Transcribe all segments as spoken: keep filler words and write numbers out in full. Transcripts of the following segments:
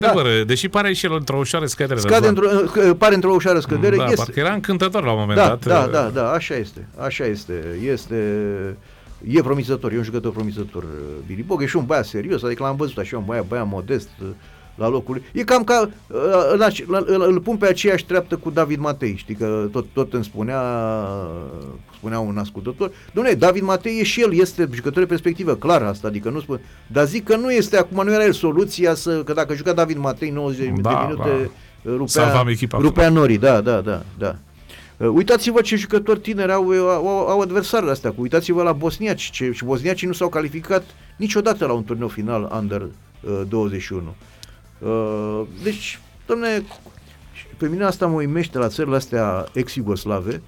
Da. Deși pare și el într-o ușoară scădere. Scade într-o, pare într-o ușoară scădere. Da, este. Parcă era încântător la un moment da, dat. Da, da, da, așa este. Așa este. Este... E promițător, e un jucător promițător, Billy Boga, e și un băiat serios, adică l-am văzut așa, un băiat, băiat modest la locul lui. E cam ca, îl, îl, îl pun pe aceeași treaptă cu David Matei, știi, că tot, tot îmi spunea, spunea un ascultător, dom'le, David Matei e și el, este jucător de perspectivă, clar asta, adică nu spun, dar zic că nu este, acum nu era el soluția să, că dacă juca David Matei nouăzeci da, de minute, da. rupea, rupea norii, da, da, da, da. Uh, uitați-vă ce jucători tineri au, au, au adversarele astea, uitați-vă la bosniaci, ce, și bosniacii nu s-au calificat niciodată la un turneu final under uh, douăzeci și unu. Uh, deci, dom'le, pe mine asta mă uimește la țările astea ex-iugoslave,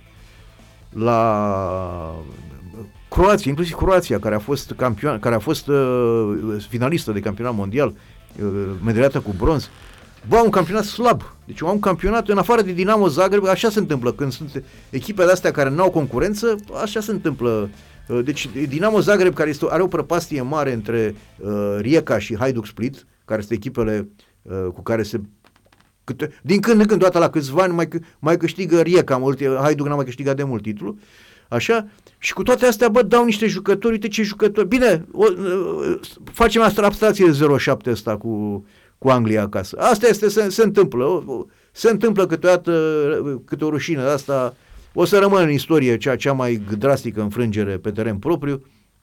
la Croația, inclusiv Croația, care a fost campion, care a fost uh, finalistă de campionat mondial, uh, medaliată cu bronz. Bă, un campionat slab. Deci un campionat, în afară de Dinamo Zagreb, așa se întâmplă. Când sunt echipele astea care nu au concurență, așa se întâmplă. Deci Dinamo Zagreb, care este, are o prăpastie mare între uh, Rijeka și Hajduk Split, care sunt echipele uh, cu care se... Câte, din când în când, toată la câțiva ani, mai, mai câștigă Rijeka, Hajduk n-a mai câștigat de mult titlul. Așa? Și cu toate astea, bă, dau niște jucători, uite ce jucători. Bine, o, uh, facem asta abstracție de zero șapte ăsta cu... cu Anglia acasă. Asta este, se, se întâmplă. Se întâmplă câteodată, câte o rușine de asta. O să rămână în istorie cea, cea mai drastică înfrângere pe teren propriu.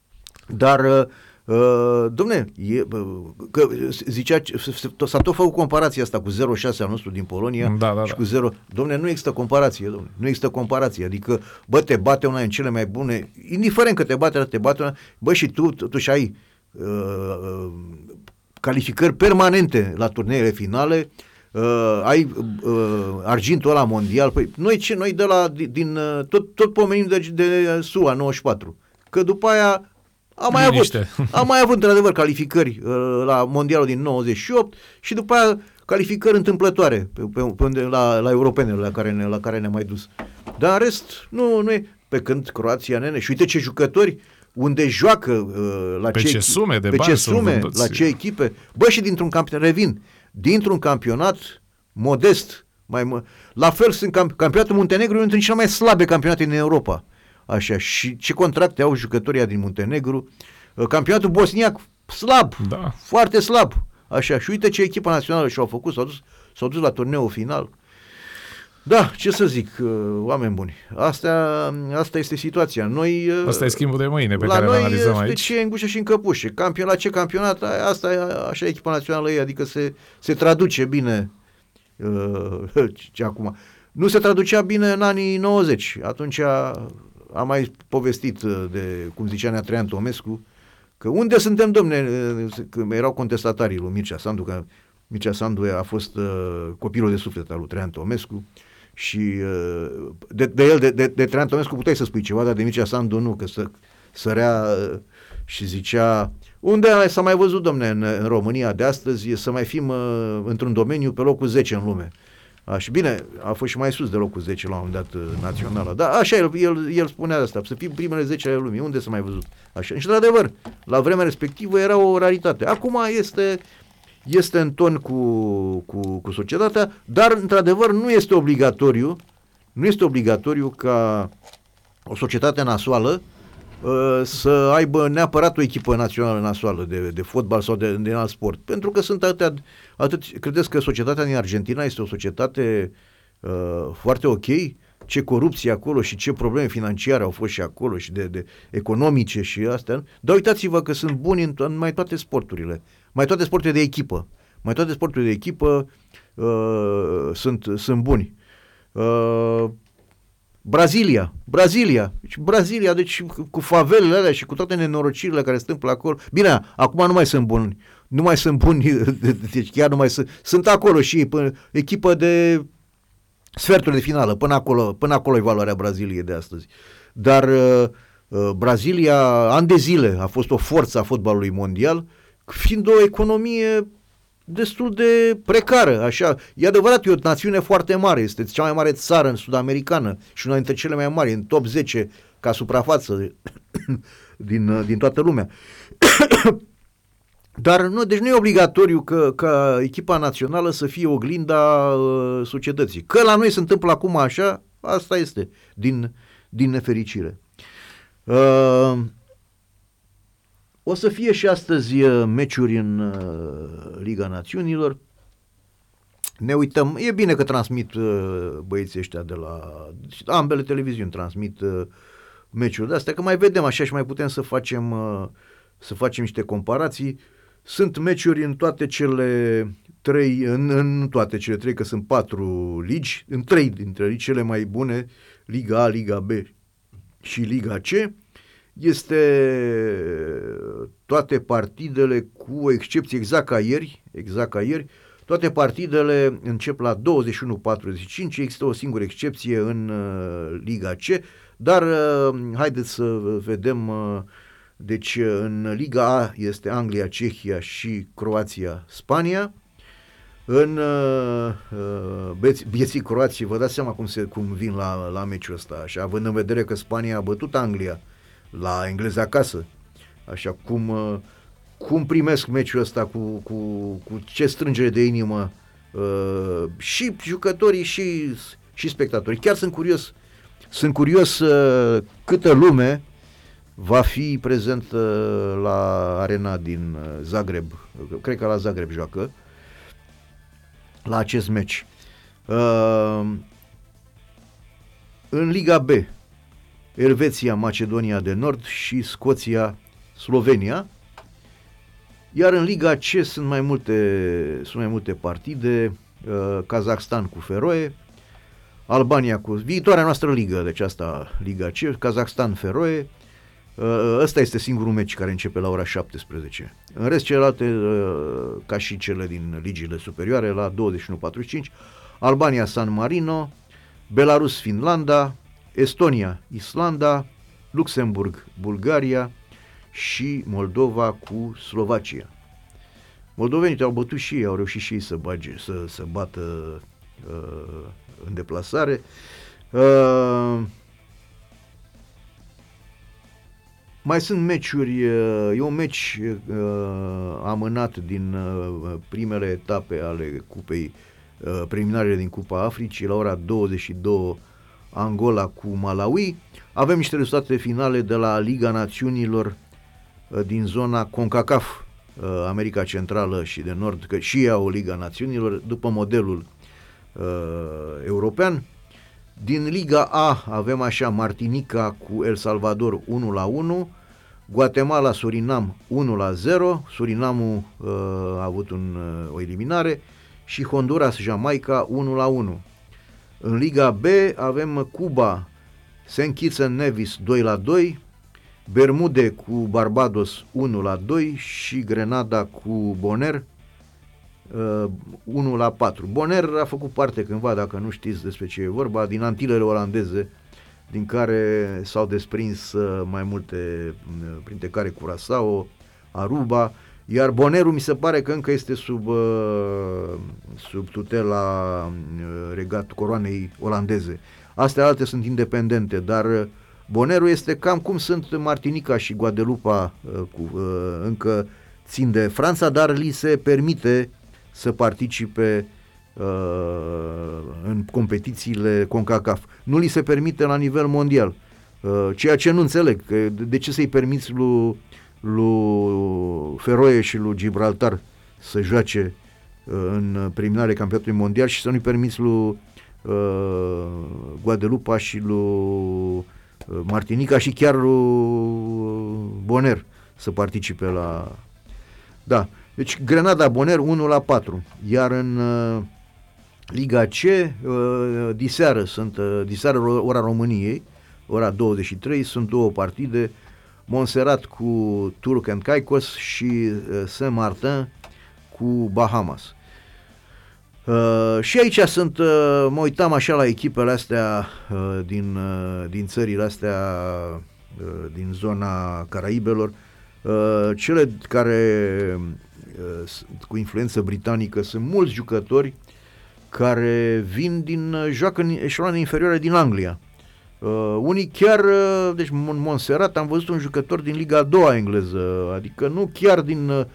Dar, uh, dom'le, e, că zicea, s-a tot făcut comparația asta cu zero șase al nostru din Polonia da, da, și da. cu zero. Dom'le, nu există comparație, dom'le. Nu există comparație. Adică, bă, te bate una din cele mai bune, indiferent că te bate, te bate una, bă, și tu totuși ai uh, calificări permanente la turneele finale, uh, ai uh, argintul ăla mondial. Păi noi ce? Noi de la, din, uh, tot, tot pomenim de, de S U A nouăzeci și patru. Că după aia am mai avut, am mai avut într-adevăr calificări uh, la mondialul din nouăzeci și opt și după aia calificări întâmplătoare pe, pe, pe unde, la, la europenele la care, ne, la care ne-am mai dus. Dar în rest, nu, nu e. Pe când Croația, nene, și uite ce jucători unde joacă, uh, la pe ce, ce sume de pe bani ce sume, la ce echipe. Bă, și dintr-un campionat, revin, dintr-un campionat modest, mai mă, la fel sunt camp, campionatul Muntenegru, unul dintre cele mai slabe campionate din Europa. Așa, și ce contracte au jucătorii din Muntenegru. Uh, campionatul bosniac, slab, da. Foarte slab. Așa, și uite ce echipa națională și-au făcut, s-au dus, s-au dus la turneul final. Da, ce să zic, oameni buni, asta, asta este situația. Noi, asta e schimbul de mâine pe la care noi îl analizăm aici. Deci e în gușă și în căpușe. Campion, la ce campionat, asta e așa echipa națională ei, adică se, se traduce bine uh, ce acum. Nu se traducea bine în anii nouăzeci. Atunci a, am mai povestit de, cum zicea Nea Traian Tomescu, că unde suntem, domne, că erau contestatarii lui Mircea Sandu, că Mircea Sandu a fost uh, copilul de suflet al lui Traian Tomescu. Și uh, de, de el, de, de, de Traian Tomescu puteai să spui ceva, dar de Mircea Sandu nu, că să, sărea uh, și zicea, unde s-a mai văzut, domne, în, în România de astăzi, să mai fim uh, într-un domeniu pe locul zece în lume. A, și bine, a fost și mai sus de locul zece la un moment dat uh, națională, dar așa el, el, el spunea asta, să fim primele zece ale lumii, unde s-a mai văzut? Așa. Și într-adevăr, la vremea respectivă era o raritate. Acum este... este în ton cu, cu, cu societatea, dar într-adevăr nu este obligatoriu, nu este obligatoriu ca o societate nasoală uh, să aibă neapărat o echipă națională nasoală de, de fotbal sau de, de alt sport. Pentru că sunt atâtea, atât, credeți că societatea din Argentina este o societate uh, foarte ok? Ce corupție acolo și ce probleme financiare au fost și acolo și de, de economice și astea. Dar uitați-vă că sunt buni în, în mai toate sporturile. Mai toate sporturile de echipă. Mai toate sporturile de echipă uh, sunt, sunt buni. Uh, Brazilia. Brazilia. Deci Brazilia, deci cu favelele alea și cu toate nenorocirile care se întâmplă acolo. Bine, acum nu mai sunt buni. Nu mai sunt buni. Deci chiar nu mai sunt. Sunt acolo și până, echipă de sferturi de finală. Până acolo, până acolo e valoarea Braziliei de astăzi. Dar uh, uh, Brazilia, ani de zile, a fost o forță a fotbalului mondial, fiind o economie destul de precară, așa. E adevărat, e o națiune foarte mare, este cea mai mare țară în sud-americană și una dintre cele mai mari, în top zece ca suprafață din, din toată lumea. Dar nu, deci nu e obligatoriu că, ca echipa națională să fie oglinda uh, societății. Că la noi se întâmplă acum așa, asta este, din, din nefericire. Uh, o să fie și astăzi uh, meciuri în uh, Liga Națiunilor. Ne uităm, e bine că transmit uh, băieții ăștia de la ambele televiziuni, transmit uh, meciuri de astea, că mai vedem așa și mai putem să facem, uh, să facem niște comparații. Sunt meciuri în toate cele trei, în, în toate cele trei, că sunt patru ligi, în trei dintre ligi cele mai bune, Liga A, Liga B și Liga C. Este toate partidele, cu excepție exact ca ieri, exact ca ieri, toate partidele încep la douăzeci și unu patruzeci și cinci, există o singură excepție în uh, Liga C, dar uh, haideți să vedem, uh, deci în Liga A este Anglia, Cehia și Croația, Spania. În uh, uh, bieții Croații, vă dați seama cum, se, cum vin la, la meciul ăsta, așa, având în vedere că Spania a bătut Anglia la englezi acasă, așa cum... Uh, cum primesc meciul ăsta, cu, cu, cu ce strângere de inimă uh, și jucătorii și, și spectatorii. Chiar sunt curios, sunt curios uh, câtă lume va fi prezent uh, la arena din uh, Zagreb, cred că la Zagreb joacă, la acest meci. Uh, în Liga B, Elveția, Macedonia de Nord și Scoția, Slovenia. Iar în Liga C sunt mai multe, sunt mai multe partide, uh, Kazakhstan cu Feroe, Albania cu viitoarea noastră ligă, deci asta Liga C, Kazakhstan, Feroe, uh, ăsta este singurul meci care începe la ora șaptesprezece. În rest, celelalte, uh, ca și cele din ligile superioare, la douăzeci și unu patruzeci și cinci, Albania, San Marino, Belarus, Finlanda, Estonia, Islanda, Luxemburg, Bulgaria și Moldova cu Slovacia. Moldovenii te-au bătut și ei, au reușit și ei să bage, să, să bată uh, în deplasare. Uh, mai sunt meciuri, uh, e un meci uh, amânat din uh, primele etape ale cupei, uh, preliminarele din Cupa Africii, la ora douăzeci și două, Angola cu Malawi. Avem niște rezultate finale de la Liga Națiunilor din zona CONCACAF, America Centrală și de Nord, că și ea o Liga Națiunilor, după modelul uh, european. Din Liga A avem așa Martinica cu El Salvador unu la unu, Guatemala, Surinam unu la zero, Surinamul uh, a avut un, uh, o eliminare, și Honduras, Jamaica unu la unu. În Liga B avem Cuba, Saint Kitts and Nevis doi la doi, Bermude cu Barbados unu la doi și Grenada cu Bonaire uh, unu la patru. Bonaire a făcut parte cândva, dacă nu știți despre ce e vorba, din Antilele olandeze, din care s-au desprins uh, mai multe, uh, printre care Curaçao, Aruba, iar Bonaire mi se pare că încă este sub, uh, sub tutela uh, regat coroanei olandeze. Astea alte sunt independente, dar uh, Bonaire este cam cum sunt Martinica și Guadeloupe, uh, cu, uh, încă țin de Franța, dar li se permite să participe uh, în competițiile CONCACAF. Nu li se permite la nivel mondial, uh, ceea ce nu înțeleg. Că de ce să-i permiți lui, lui Feroe și lui Gibraltar să joace uh, în preliminare campionatului mondial și să nu-i permiți lui uh, Guadeloupe și lui Martinica și chiar lui Bonaire să participe la... Da, deci Grenada, Bonaire unu la patru, iar în uh, Liga C uh, diseară sunt uh, diseară ora României, ora douăzeci și trei, sunt două partide, Montserrat cu Turk and Caicos și uh, Saint-Martin cu Bahamas. Uh, și aici sunt, uh, mă uitam așa la echipele astea uh, din, uh, din țările astea uh, din zona Caraibelor, uh, cele care uh, cu influență britanică, sunt mulți jucători care vin din, uh, joacă în eșeloane inferioare din Anglia. Uh, unii chiar, uh, deci în Montserrat am văzut un jucător din Liga a doua engleză, adică nu chiar din uh,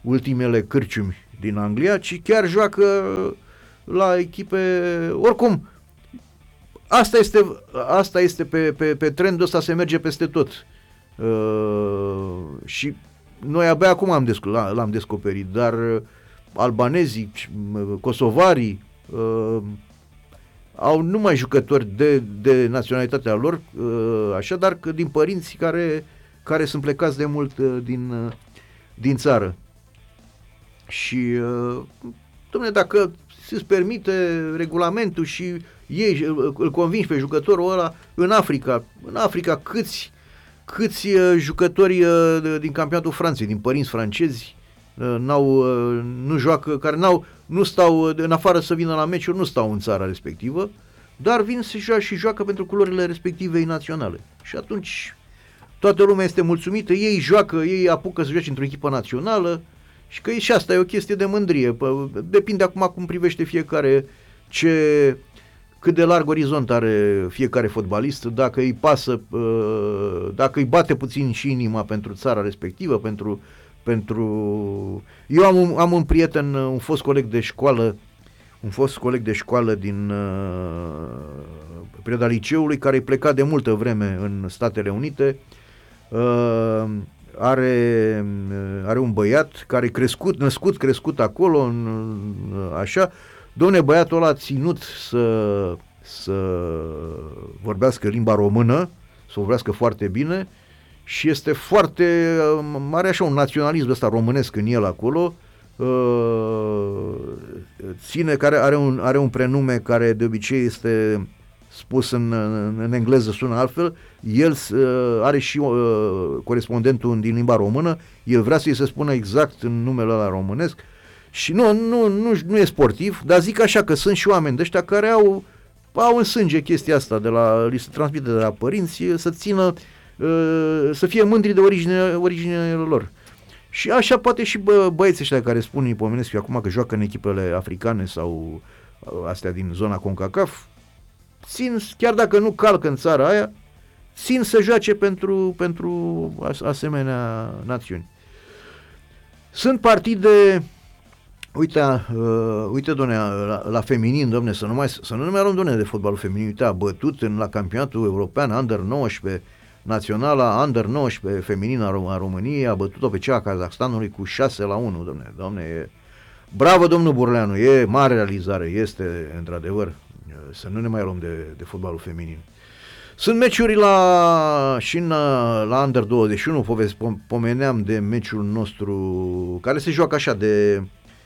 ultimele cârciumi din Anglia, ci chiar joacă la echipe, oricum, asta este, asta este pe, pe, pe trendul ăsta, se merge peste tot. Uh, și noi abia acum am desco- l-am descoperit, dar albanezii, kosovarii uh, au numai jucători de, de naționalitatea lor, uh, așadar că din părinți care, care sunt plecați de mult uh, din, uh, din țară. Și uh, dom'le, dacă îți permite regulamentul și ei îl convingi pe jucătorul ăla, în Africa, în Africa câți, câți uh, jucători uh, din campionatul Franței, din părinți francezi, uh, n-au, uh, nu joacă, care n-au, nu stau, în afară să vină la meciuri, nu stau în țara respectivă, dar vin să joacă și joacă pentru culorile respectivei naționale. Și atunci toată lumea este mulțumită, ei joacă, ei apucă să joace într-o echipă națională și că și asta e o chestie de mândrie. Depinde acum cum privește fiecare, ce, cât de larg orizont are fiecare fotbalist, dacă îi pasă, dacă îi bate puțin și inima pentru țara respectivă, pentru... pentru... Eu am un, am un prieten, un fost coleg de școală, un fost coleg de școală din uh, perioada liceului, care e plecat de multă vreme în Statele Unite. Uh, are, are un băiat care e crescut, născut, crescut acolo, în, așa. Dom'le, băiatul ăla a ținut să, să vorbească limba română, să vorbească foarte bine și este foarte, are așa un naționalism ăsta românesc în el acolo. Ține, care are un, are un prenume care de obicei este spus în, în, în engleză, sună altfel. El uh, are și uh, corespondentul din limba română, el vrea să-i se spună exact în numele ăla românesc și nu, nu, nu, nu e sportiv, dar zic așa că sunt și oameni de ăștia care au, au în sânge chestia asta, de la, li se transmite de la părinți, să țină, uh, să fie mândri de origine, originea lor. Și așa poate și bă, băieții ăștia care spun, îi pomenesc eu acum că joacă în echipele africane sau astea din zona CONCACAF, țin, chiar dacă nu calcă în țara aia, țin să joace pentru, pentru asemenea națiuni. Sunt partide, uite, uh, uite doamne, la, la feminin, domne, să nu mai, să nu mai luăm, domne, de fotbalul feminin, uite, a bătut în, la campionatul european Under nouăsprezece, naționala Under nouăsprezece feminin a, Rom- a României, a bătut-o pe cea a Kazahstanului cu șase la unu, domne, domne, e... Bravo, domnul Burleanu, e mare realizare, este, într-adevăr, să nu ne mai luăm de, de fotbalul feminin. Sunt meciuri la, și în, la Under douăzeci și unu, povesti, pomeneam de meciul nostru, care se joacă așa de,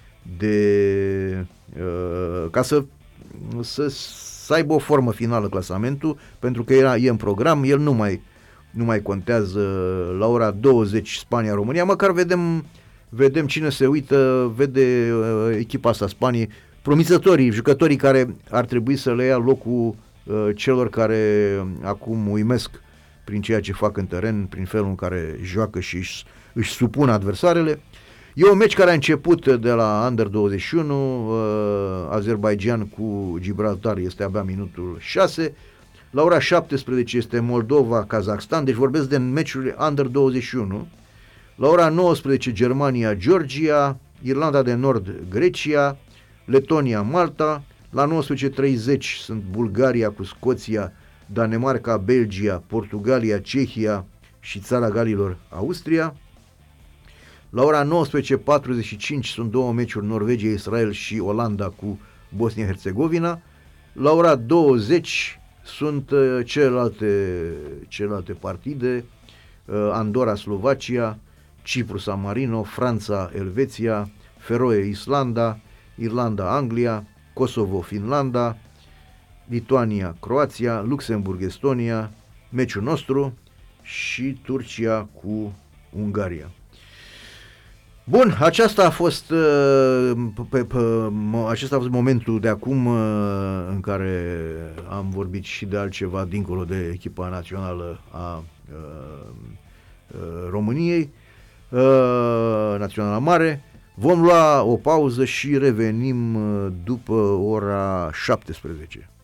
de uh, ca să, să, să aibă o formă finală clasamentul, pentru că era, e în program, el nu mai, nu mai contează la ora douăzeci Spania-România, măcar vedem, vedem cine se uită, vede uh, echipa asta Spaniei, promițătorii, jucătorii care ar trebui să le ia locul uh, celor care acum uimesc prin ceea ce fac în teren, prin felul în care joacă și își, își supun adversarele. E un meci care a început de la Under douăzeci și unu, uh, Azerbaijan cu Gibraltar, este abia minutul șase, la ora șaptesprezece este Moldova-Kazakhstan, deci vorbesc de meciurile Under douăzeci și unu, la ora nouăsprezece Germania-Georgia, Irlanda de Nord, Grecia, Letonia, Malta, la nouăsprezece treizeci sunt Bulgaria cu Scoția, Danemarca, Belgia, Portugalia, Cehia și Țara Galilor, Austria. La ora nouăsprezece patruzeci și cinci sunt două meciuri, Norvegia, Israel și Olanda cu Bosnia-Herzegovina. La ora douăzeci sunt uh, celelalte, celelalte partide, uh, Andorra, Slovacia, Cipru, San Marino, Franța, Elveția, Feroe, Islanda, Irlanda, Anglia, Kosovo, Finlanda, Lituania, Croația, Luxemburg, Estonia, meciul nostru și Turcia cu Ungaria. Bun, aceasta a fost uh, pe, pe, acesta a fost momentul de acum uh, în care am vorbit și de altceva dincolo de echipa națională a uh, uh, României, uh, naționala mare. Vom lua o pauză și revenim după ora șaptesprezece.